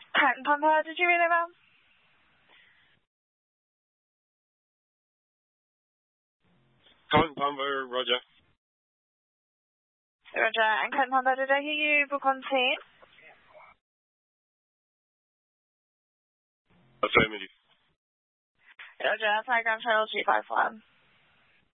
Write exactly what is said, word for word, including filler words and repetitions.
Canton Panther, did you read it, ma'am? Canton Panther, Roger. Roger, and Canton Panther, did I hear you book on ten? Affirmative. Roger, Playground Channel two five one.